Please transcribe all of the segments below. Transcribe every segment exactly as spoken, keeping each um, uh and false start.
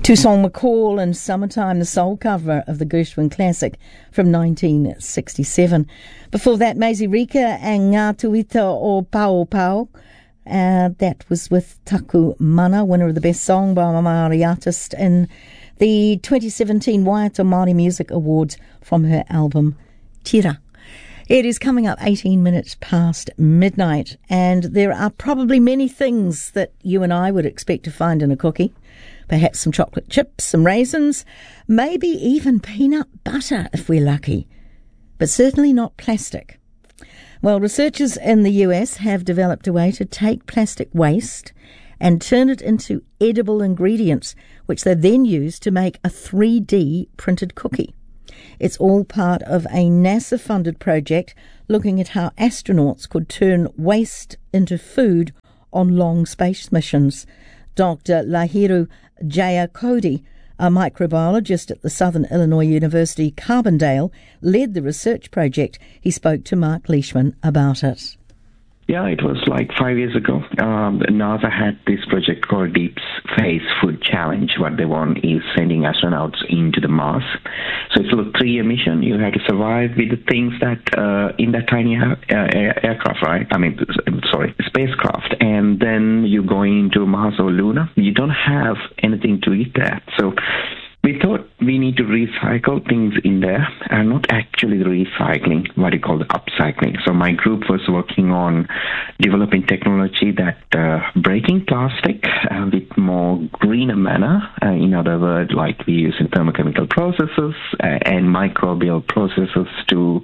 Toussaint McCall and Summertime, the soul cover of the Gershwin classic from nineteen sixty-seven. Before that, Maisie Rika and Ngā Tuita o Pau Pau. Uh, that was with Taku Mana, winner of the Best Song by a Māori Artist in the twenty seventeen Waiata Māori Music Awards from her album Tira. It is coming up eighteen minutes past midnight, and there are probably many things that you and I would expect to find in a cookie. Perhaps some chocolate chips, some raisins, maybe even peanut butter if we're lucky, but certainly not plastic. Well, researchers in the U S have developed a way to take plastic waste and turn it into edible ingredients, which they then use to make a three D printed cookie. It's all part of a NASA-funded project looking at how astronauts could turn waste into food on long space missions. Doctor Lahiru Jayakody, a microbiologist at the Southern Illinois University Carbondale, led the research project. He spoke to Mark Leishman about it. Yeah, it was like five years ago. Um, NASA had this project called Deep Space Food Challenge. What they want is sending astronauts into the Mars. So it's a three-year mission. You had to survive with the things that uh, in that tiny uh, aircraft, right? I mean, sorry, spacecraft. And then you go into Mars or Luna. You don't have anything to eat there. So we thought we need to recycle things in there and not actually recycling, what you call the upcycling. So my group was working on developing technology that uh, breaking plastic uh, with more greener manner. Uh, in other words, like we use in thermochemical processes uh, and microbial processes to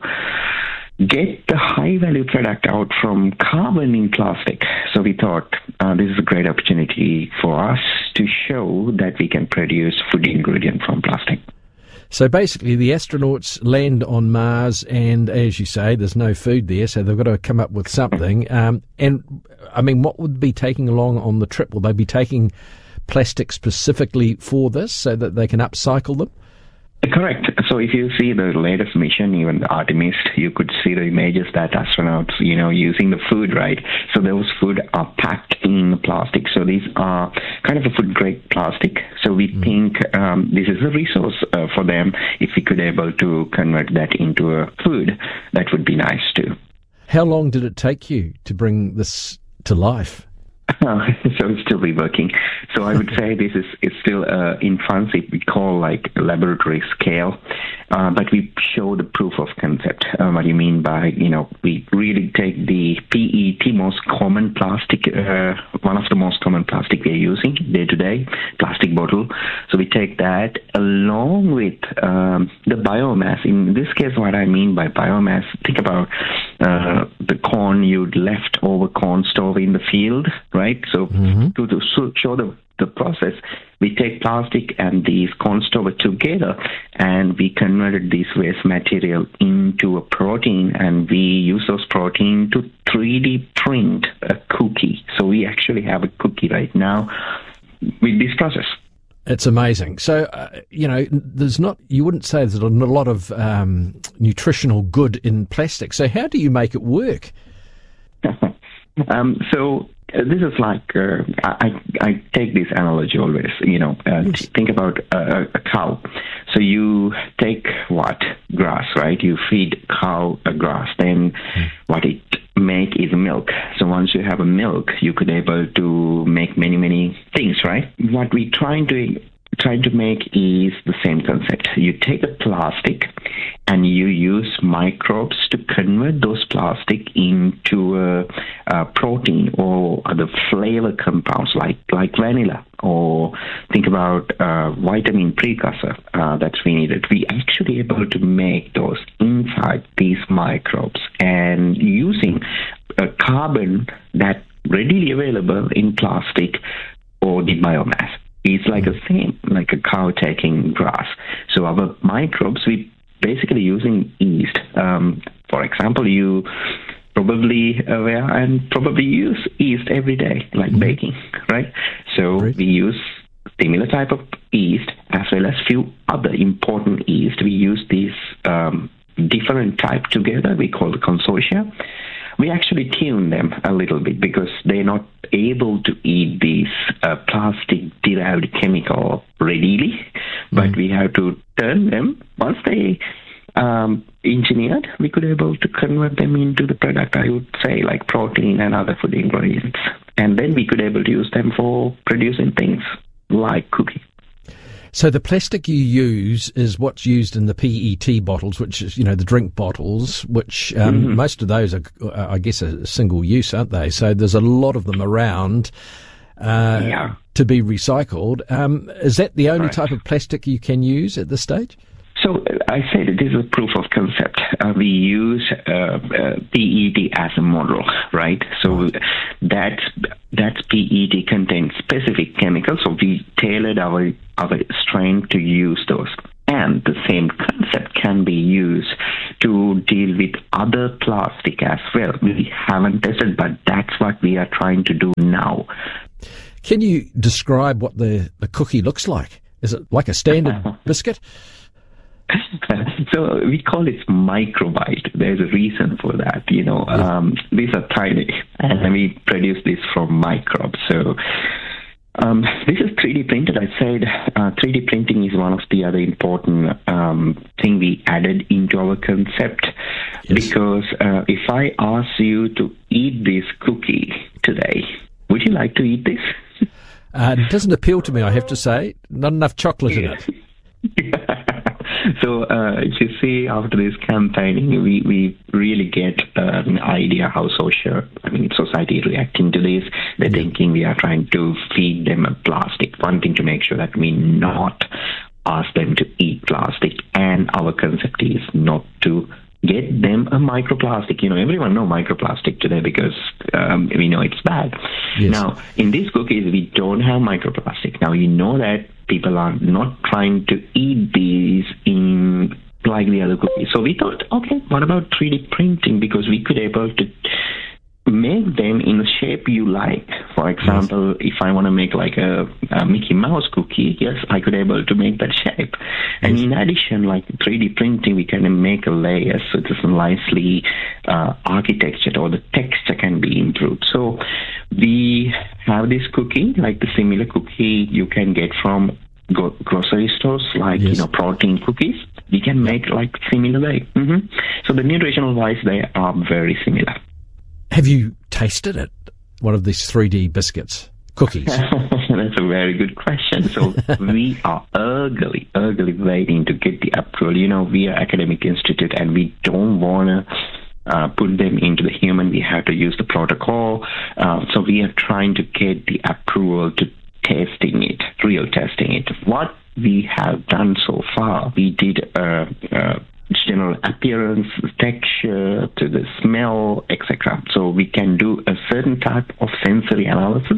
get the high-value product out from carbon in plastic. So we thought uh, this is a great opportunity for us to show that we can produce food ingredient from plastic. So basically the astronauts land on Mars and, as you say, there's no food there, so they've got to come up with something. Um, and, I mean, what would be taking along on the trip? Will they be taking plastic specifically for this so that they can upcycle them? Correct. So if you see the latest mission, even the Artemis, you could see the images that astronauts, you know, using the food, right? So those food are packed in plastic. So these are kind of a food-grade plastic. So we mm. think um, this is a resource uh, for them. If we could able to convert that into a food, that would be nice too. How long did it take you to bring this to life? Uh, so it's still reworking. So I would say this is it's still uh, infancy. We call like laboratory scale, uh, but we show the proof of concept. Uh, what do you mean by, you know, we really take the P E T, most common plastic, uh, one of the most common plastic we're using day to day, plastic bottle. So we take that along with um, the biomass. In this case, what I mean by biomass, think about uh, the corn you'd left over corn stove in the field, right? So mm-hmm. to, to show the, the process, we take plastic and these corn stove together and we converted this waste material into a protein, and we use those protein to three D print a cookie. So we actually have a cookie right now with this process. It's amazing. So, uh, you know, there's not, you wouldn't say there's a lot of um, nutritional good in plastic. So how do you make it work? um, so uh, this is like, uh, I, I take this analogy always, you know, uh, yes. Think about uh, a cow. So you take what? Grass, right? You feed cow a grass, then mm. what it make is milk. So once you have a milk, you could able to make many, many things, right? What we trying to trying to make is the same concept. You take a plastic and you use microbes to convert those plastic into a, a protein or other flavor compounds like, like vanilla, or think about uh, vitamin precursor uh, that we needed. We actually able to make those inside these microbes and using a carbon that readily available in plastic or the biomass. It's like the same, like a cow taking grass. So our microbes, we basically using yeast. Um, for example, you probably aware and probably use yeast every day, like mm-hmm. baking, right? So right. we use similar type of yeast as well as few other important yeast. We use these um, different type together. We call the consortia. we actually tune them a little bit because they're not able to eat these uh, plastic-derived chemical readily, but mm. we have to turn them. Once they um, engineered, we could able to convert them into the product, I would say, like protein and other food ingredients. And then we could able to use them for producing things like cookies. So the plastic you use is what's used in the P E T bottles, which is, you know, the drink bottles, which um, mm-hmm. most of those are, I guess, a single use, aren't they? So there's a lot of them around uh, yeah. to be recycled. Um, is that the only right. type of plastic you can use at this stage? So I said this is a proof of concept. Uh, we use uh, uh, P E T as a model, right? So right. that that P E T contains specific chemicals. So we tailored our our strain to use those. And the same concept can be used to deal with other plastic as well. We haven't tested, but that's what we are trying to do now. Can you describe what the, the cookie looks like? Is it like a standard biscuit? So we call it microbite. There's a reason for that. You know, yeah. um, these are tiny, and we produce this from microbes. So um, this is three D printed. I said uh, three D printing is one of the other important um, thing we added into our concept. Yes. Because uh, if I ask you to eat this cookie today, would you like to eat this? Uh, it doesn't appeal to me, I have to say. Not enough chocolate in it. So, uh, you see, after this campaigning, we, we really get uh, an idea how social, I mean, society is reacting to this. They're thinking we are trying to feed them a plastic, wanting to make sure that we not ask them to eat plastic. And our concept is not to get them a microplastic. You know, everyone know microplastic today because um, we know it's bad. Yes. Now, in these cookies, we don't have microplastic. Now, you know that people are not trying to eat these in like the other cookies. So we thought, okay, what about three D printing? Because we could able to make them in the shape you like. For example, yes. if I want to make like a, a Mickey Mouse cookie, yes, I could able to make that shape. Yes. And in addition, like three D printing, we can make a layer so it is nicely uh, architectured, or the texture can be improved. So we have this cookie, like the similar cookie you can get from go- grocery stores, like yes. you know, protein cookies. We can make like similar way. Mm-hmm. So the nutritional wise, they are very similar. Have you tasted it, one of these three D biscuits, cookies? That's a very good question. So we are eagerly, eagerly waiting to get the approval. You know, we are academic institute and we don't want to uh, put them into the human. We have to use the protocol. Uh, so we are trying to get the approval to testing it, real testing it. What we have done so far, we did uh, uh, general appearance, texture, to the smell, et cetera. So we can do a certain type of sensory analysis.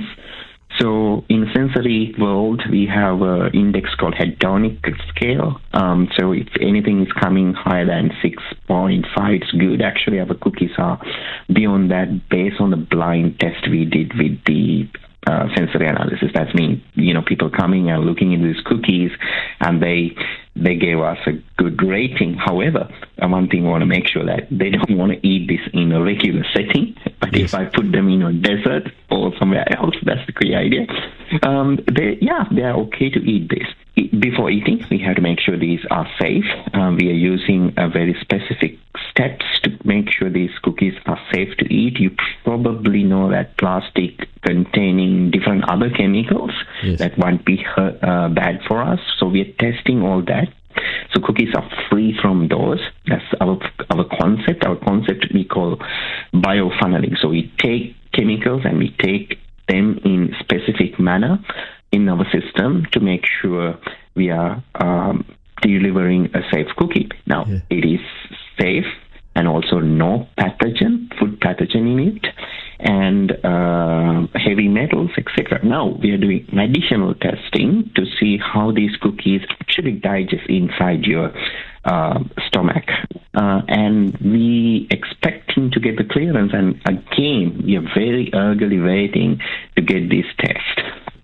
So in sensory world, we have an index called hedonic scale. Um, so if anything is coming higher than six point five, it's good. Actually, our cookies are beyond that based on the blind test we did with the uh, sensory analysis. That means, you know, people coming and looking at these cookies and they they gave us a good rating. However, one thing I want to make sure that they don't want to eat this in a regular setting. But yes. if I put them in a desert or somewhere else, that's the great idea. Um, they, yeah, they are okay to eat this. Before eating, we have to make sure these are safe. Um, we are using a very specific steps to make sure these cookies are safe to eat. You probably know that plastic containing different other chemicals yes. that won't be uh, bad for us. So we are testing all that. So cookies are free from those. That's our our concept. Our concept we call biofunneling. So we take chemicals and we take them in specific manner in our system to make sure we are um, delivering a safe cookie. Now, yeah. it is safe and also no pathogen, food pathogen in it, and uh, heavy metals, et cetera. Now, we are doing additional testing to see how these cookies actually digest inside your uh, stomach. Uh, and we expecting to get the clearance, and again, we are very eagerly waiting to get this test.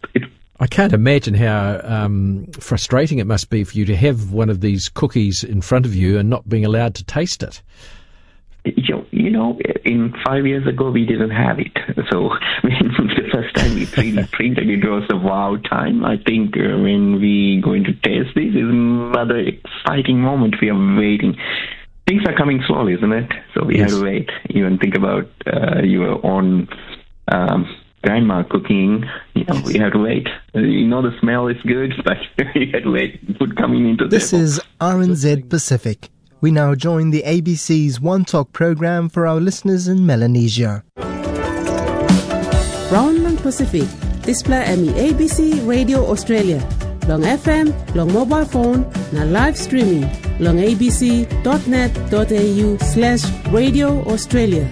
I can't imagine how um, frustrating it must be for you to have one of these cookies in front of you and not being allowed to taste it. You, you know, in five years ago, we didn't have it. So when the first time we three D printed, it was a wow time. I think uh, when we going to test this, is another exciting moment. We are waiting. Things are coming slowly, isn't it? So we yes. have to wait. Even think about uh, your own um, grandma cooking. You know, we have to wait. Uh, you know, the smell is good, but you have to wait. Food coming into This table. is R N Z Pacific. We now join the A B C's One Talk program for our listeners in Melanesia. Round long Pacific, display emi A B C Radio Australia, long F M, long mobile phone, na live streaming, long abc.net.au slash Radio Australia.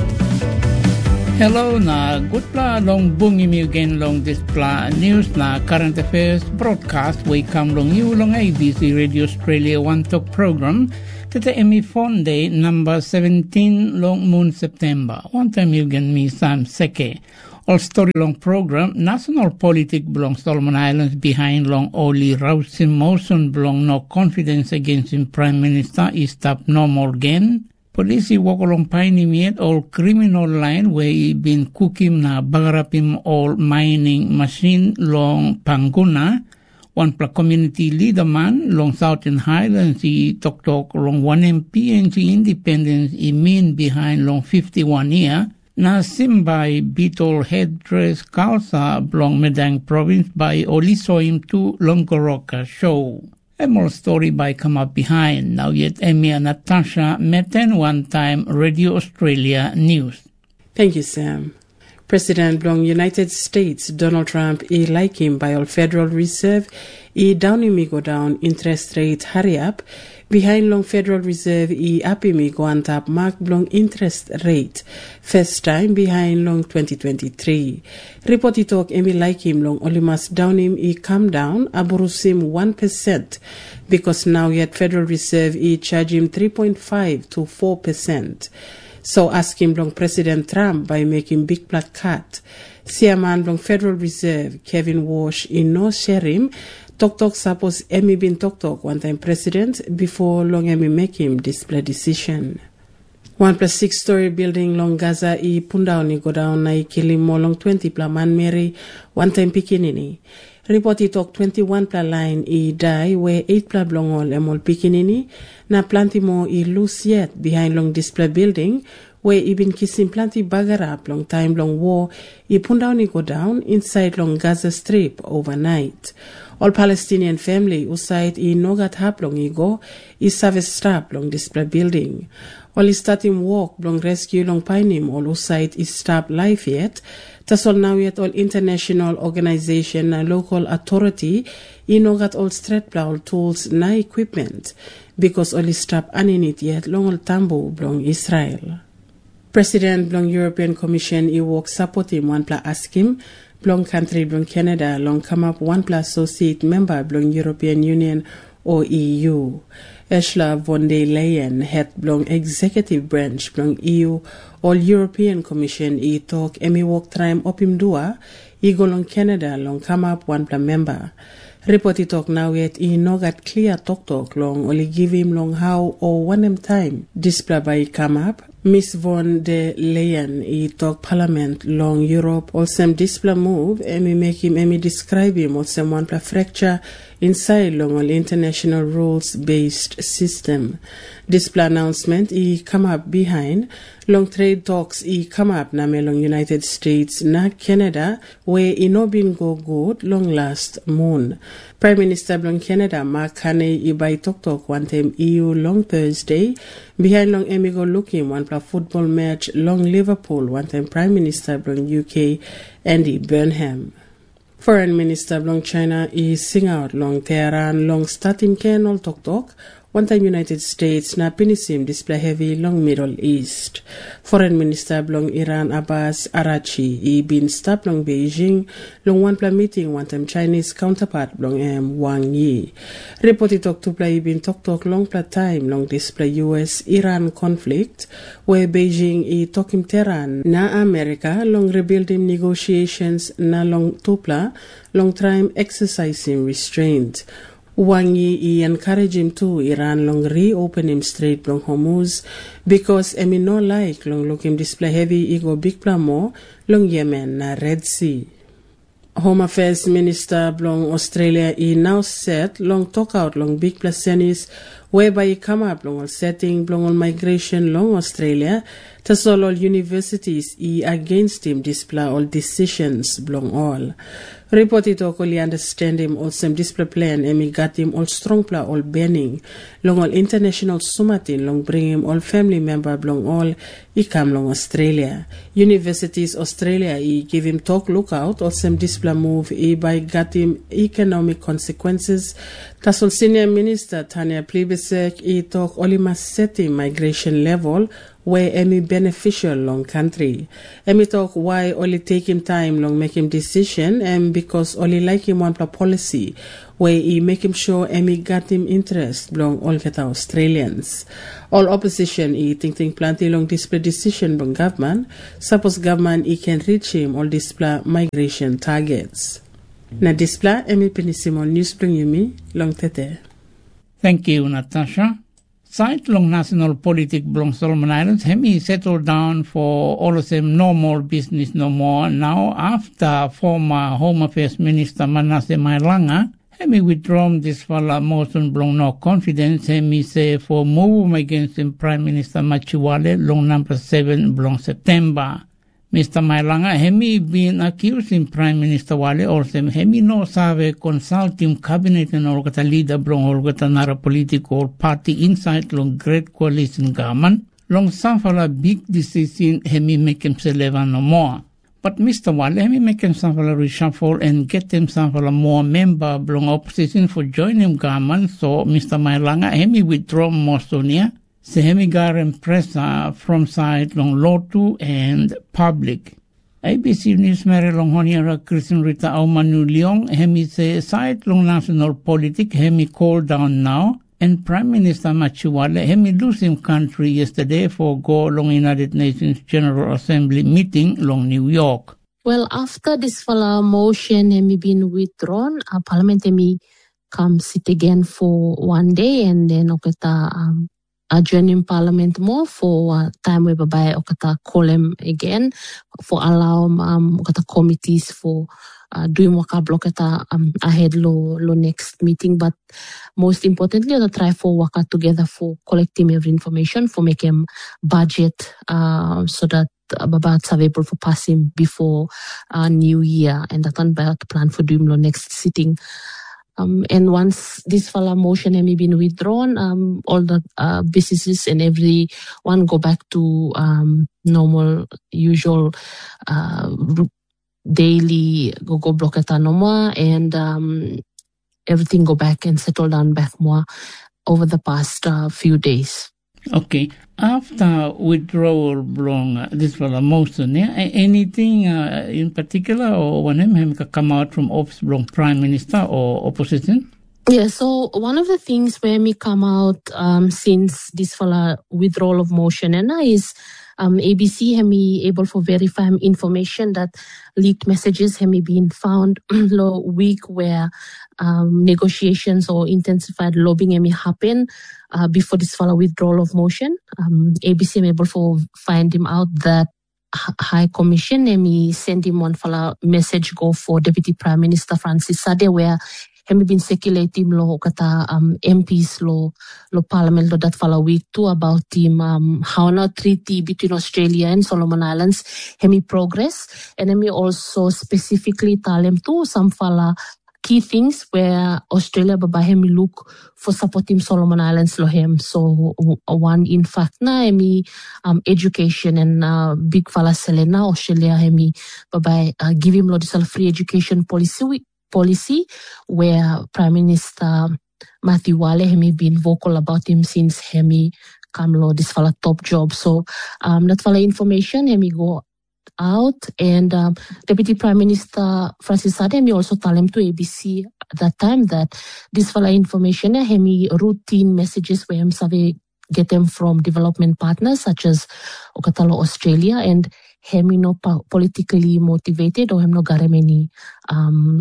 Hello na good pla long bungi mi again long this pla news na current affairs broadcast we come long you long A B C Radio Australia One Talk program to the Emmy Phone Day number seventeen long moon September. One time you again me Sam Seke. All story long program national politic belong Solomon Islands behind long Oli Rousin motion belong no confidence against in Prime Minister is stop no more again. Police walk along Piney Miet all criminal line where he been cooking na bagarapim all mining machine long Panguna. One pla community leader man long Southern Highlands he talk talk long one M P and the independence he mean behind long fifty-one year. Na Simbai Beetle headdress Kalsa belong Medang province by Oliso him to Longoroka show. A more story by come up behind. Now yet Emia Natasha Meten one time Radio Australia News. Thank you, Sam. President Long United States Donald Trump he like him by all Federal Reserve he down him go down interest rate hurry up behind Long Federal Reserve he up him go on top mark long interest rate first time behind Long twenty twenty-three. Report he talk Emi like him Long only must down him he come down aburusim one percent because now yet Federal Reserve he charge him three point five to four percent. So ask him long President Trump by making big black cut. Chairman long Federal Reserve Kevin Walsh in no share him. Tok Tok suppose Emi bin Tok Tok one time president before long Emi make him display decision. One plus six story building long Gaza I pundaoni go down na I kilimo long twenty pla man Mary one time pikinini. Report it talk twenty-one pla line I die where eight pla blongol emol pikinini na plenty more I loose yet behind long display building where I been kissing plenty bagger up long time long war I pundaoni go down inside long Gaza Strip overnight. All Palestinian family usait I nogat hap long I go I service strap long display building. All I starting walk long rescue long pinim all usait I stop life yet. Tasol now yet all international organization and local authority I nogat all straight plow tools na equipment because all I stop aninit yet long all tambo long Israel. President long European Commission I work support him one pla ask him Blong country blong Canada long come up one plus associate member blong European Union or E U. Ursula von der Leyen head blong executive branch blong E U all European Commission e talk emi walk time up him dua e go long Canada long come up one plus member. Report talk now yet e no got clear talk talk long only give him long how or one em time display by come up. Miss von der Leyen e talk parliament long Europe also display move emi make him emi describe him also one pla fracture inside long all international rules based system. Display announcement e come up behind long trade talks e come up na me long United States na Canada where e no been go good long last moon. Prime Minister long Canada Mark Carney e by talk talk one time E U long Thursday behind long emi go looking one pla football match long Liverpool one time Prime Minister long U K Andy Burnham. Foreign Minister long China is sing out long Tehran long starting Kenol talk talk one time United States na pinisim display heavy long Middle East. Foreign Minister long Iran Abbas Arachi he been stop long Beijing long one pla meeting one time Chinese counterpart long M Wang Yi. Reported talk to play been talk talk long pla time long display U S Iran conflict where Beijing e talking Tehran na America long rebuilding negotiations na long tupla long time exercising restraint. Wang Yi encourage him to Iran long reopen him Strait long Hormuz because emi no like long look him display heavy ego big plan more long Yemen na Red Sea. Home Affairs Minister long Australia he now set long talk out long big placenis whereby he come up long all setting long on migration long Australia to solve all universities he against him display all decisions long all. Report it all understand him all some display plan and he got him all strong play all banning long all international summatin long bring him all family member long all he come long Australia. Universities Australia he give him talk lookout all some display move he by got him economic consequences. Tas all senior minister Tanya Plibersek he talk only must setting migration level where any beneficial long country. Emi talk why only take him time long make him decision and because only like him one policy where he make him sure Emi got him interest long all get Australians. All opposition he think think plenty long display decision from government. Suppose government he can reach him all display migration targets. Na display Emi Penisimo news bring you me long tete. Thank you, Natasha. Side long national politic belong Solomon Islands, Hemi settled down for all of them normal business no more. Now, after former Home Affairs Minister Manasseh Mailanga, Hemi withdrawn this fella motion belong no confidence. Hemi say for move against him Prime Minister Machiwale long number seven belong September. Mister Mailanga, Hemi been accused in Prime Minister Wale also Hemi no save consulting cabinet and all gata leader belong all gata nara political party inside long great coalition government. Long samfala big decision Hemi make him se levan no more. But Mister Wale Hemi make him samfala reshuffle and get him samfala more member belong opposition for joining government. So Mister Mailanga Hemi withdraw Mostonia. Se hemi garen pressa from side long Lotu and public. A B C News mere long honiera Christian Rita Aumanu Leong hemi se side long national politic hemi call down now and Prime Minister Machiwale hemi lose him country yesterday for go long United Nations General Assembly meeting long New York. Well, after this fella motion hemi been withdrawn, uh, Parliament hemi come sit again for one day and then okata um adjourning Parliament more for uh, time where by okata call him again for allow um okata committees for uh, doing waka block okata um ahead lo lo next meeting, but most importantly okata try for waka together for collecting every information for making budget uh so that Babat are able for passing before uh, New Year and that one by plan for doing lo next sitting. Um, and once this fella motion has been withdrawn, um, all the uh, businesses and everyone go back to um, normal, usual uh, daily go go block at Anoma and um, everything go back and settle down back more over the past uh, few days. Okay. After withdrawal belong uh, this fella motion, yeah, anything uh, in particular or when him come out from office belong Prime Minister or opposition? Yeah, so one of the things where me come out um, since this fella withdrawal of motion and is um, A B C have me able to verify information that leaked messages have me been found lo week where um, negotiations or intensified lobbying have me happen uh, before this fella withdrawal of motion. Um, A B C am able to find him out that High Commission and me send him one fella message go for Deputy Prime Minister Francis Sade where Hemi been circulating lo kata um, M Ps lo lo Parliament lo that fala week too about him um, how na treaty between Australia and Solomon Islands Hemi progress and Hemi also specifically tell him too some fala key things where Australia baba Hemi look for supporting Solomon Islands lo hem so one in fact na Hemi um, education and uh, big fala selena Australia Hemi baba uh, give him lo this free education policy week policy where Prime Minister Matthew Wale Hemi been vocal about him since Hemi come lo this fella top job. So um that fella information Hemi go out and um, Deputy Prime Minister Francis Sade Hemi also tell him to A B C at that time that this fella information Hemi routine messages where him save get them from development partners such as Okatalo Australia and Hemi no politically motivated or him no got many um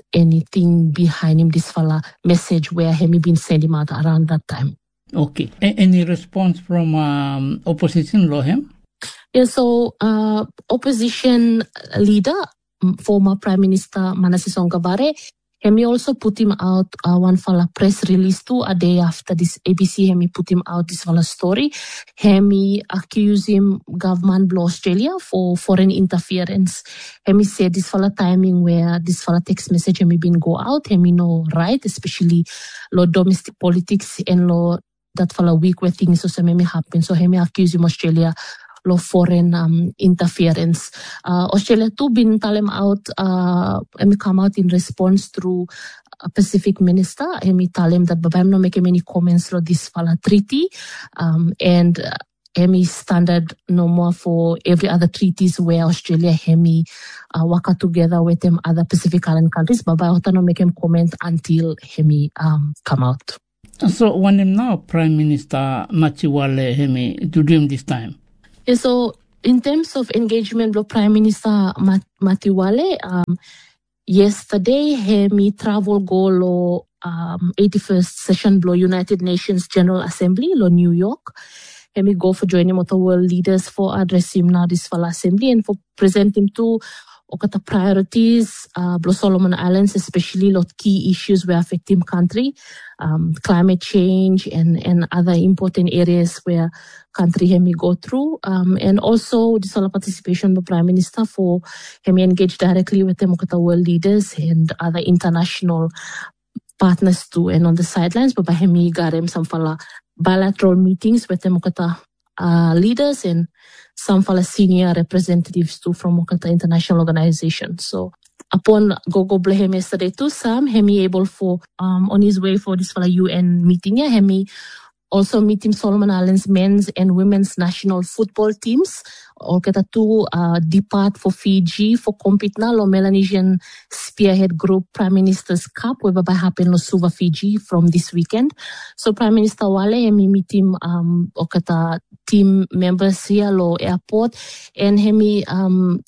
anything behind him, this fella message where he been sent him out around that time. Okay. A- any response from um, opposition, Lohem? Yeah, so uh, opposition leader, former Prime Minister Manasseh Songabare, Hemi also put him out uh, one fala press release too a day after this A B C Hemi put him out this fala story. Hemi accused him government of Australia for foreign interference. Hemi said this fala timing where this fala text message Hemi been go out. Hemi no right, especially law domestic politics and law that fala week where things also may happen. So Hemi accused him Australia law foreign um, interference. Uh, Australia too been telling out, uh, Hemi come out in response through a Pacific minister. Hemi tell him that Baba no make any comments on this fala treaty, um, and uh, Hemi standard no more for every other treaties where Australia Hemi uh, work together with them other Pacific Island countries. Baba Ota no make him comment until Hemi um, come out. So when him now Prime Minister Matiwale Hemi to do him this time? Yeah, so in terms of engagement with Prime Minister Mat- Matiwale, um, yesterday Hemi travel go lo um, eighty-first session lo United Nations General Assembly lo New York. Hemi go for joining with the world leaders for address him now this fall assembly and for present him to okata priorities uh blo Solomon Islands, especially lot key issues where affect him country, um, climate change and and other important areas where country Hemi go through, um, and also this all participation by Prime Minister for Hemi engage directly with them okata world leaders and other international partners too, and on the sidelines but by Hemi got him some fala bilateral meetings with them okata uh, leaders and some fala senior representatives too from Okata international organization. So upon Gogo Blehem yesterday too, Sam Hemi able for um on his way for this fala U N meeting. Yeah, Hemi also meeting Solomon Islands men's and women's national football teams. Okata too uh depart for Fiji for compete na lo Melanesian Spearhead Group Prime Minister's Cup where by happen lo Suva Fiji from this weekend. So Prime Minister Wale Hemi meet him um Okata team members here lo airport and Hemi um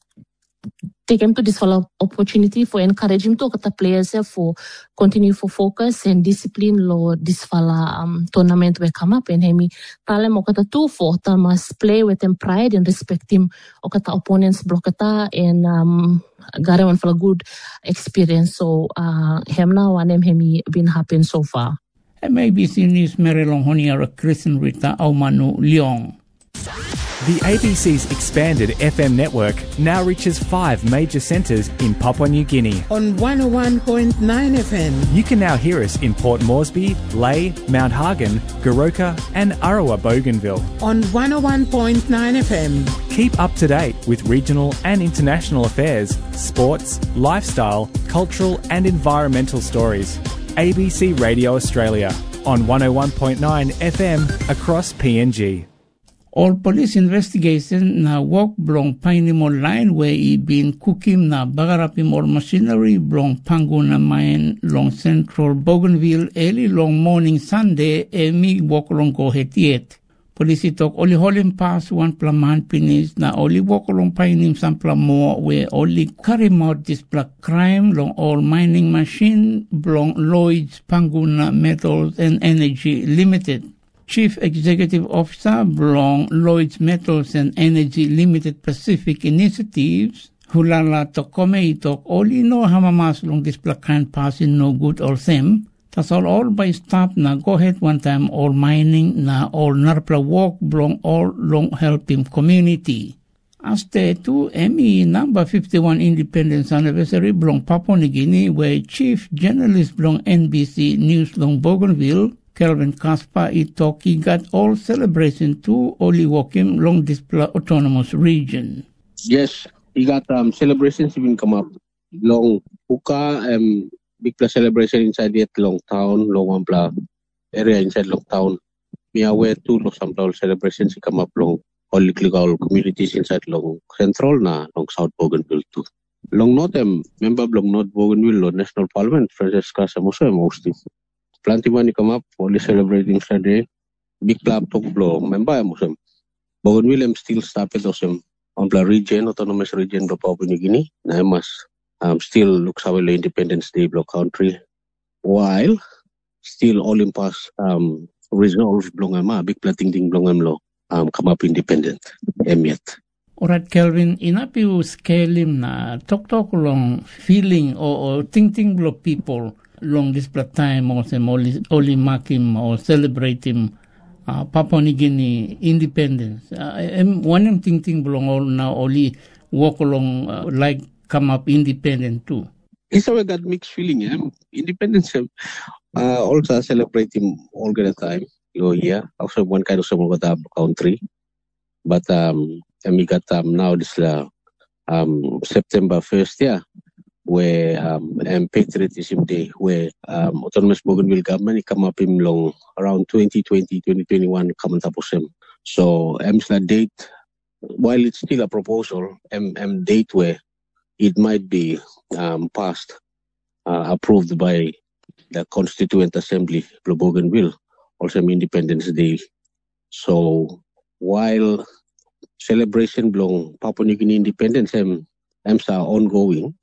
take him to this follow opportunity for encourage him to okata players here for continue for focus and discipline lo this fala um tournament will come up and Hemi tale okata two for must play with them pride and respect him okata opponents blokata and um got one for a good experience. So uh him now and him Hemi been happen so far. And maybe in News Marilong Honia Kristen Rita Aumanu Leong. The A B C's expanded F M network now reaches five major centres in Papua New Guinea. On one oh one point nine F M. You can now hear us in Port Moresby, Lae, Mount Hagen, Goroka and Arawa Bougainville. On one oh one point nine F M. Keep up to date with regional and international affairs, sports, lifestyle, cultural and environmental stories. A B C Radio Australia on one oh one point nine F M across P N G. All police investigation na work blong painimo line where he been cooking na bagarapim or machinery blong pango na mine long central Bougainville early long morning Sunday e mi walk long go hetiet. Police talk only holding pass one plaman pinis na only walk along painim some more where only carry out this black crime long all mining machine blong Lloyd's Panguna Metals and Energy Limited. Chief Executive Officer belong Lloyd's Metals and Energy Limited Pacific Initiatives, Hulala Tokome Itok, only no hamamas long this plakan passing no good or them. That's all all by stop na go ahead one time all mining na all narpla walk belong all long helping community. Aste to M E number fifty-one Independence Anniversary belong Papua New Guinea where Chief Journalist belong N B C News long Bougainville, Kelvin Kaspar Itok, he got all celebration to only walking long this autonomous region. Yes, he got um, celebrations even come up. Long Puka, um, big plus celebration inside the long town, long one pla area inside long town. Me aware too, long some celebrations come up long all legal communities inside long central na long South Bougainville too. Long not um, member long North Bougainville long National Parliament, Francesca Samosa mostly. Plenty money come up, only celebrating Saturday. Big club talk blow. Member Muslim. Bougainville still started awesome on the region, autonomous region of Papua New Guinea. Na mas um, still looks our Independence Day block country, while still all in pass um, resolve blongama big plating ding blongamlo um, come up independent emiet. Alright, Kelvin, inapiu scalim na tok-tok long feeling o, o ting-ting blo people long this time o sem oli, oli makim o celebrating uh, Papua New Guinea independence. Uh, em, one em ting-ting blong all now oli walk along uh, like come up independent too. It's always got mixed feeling. Yeah? Independence uh, also celebrating all the time. Oh yeah, also one kind of small country, but um. And we got um, now this uh, um, September first, yeah, where um, and Patriotism Day, where um, Autonomous Bougainville government come up in long around twenty twenty, twenty twenty-one, come tapos. So, M's la date, while it's still a proposal, M M date where it might be um, passed, uh, approved by the Constituent Assembly of Bougainville, also Independence Day. So, while celebration belong Papua New Guinea independence am am sa ongoing.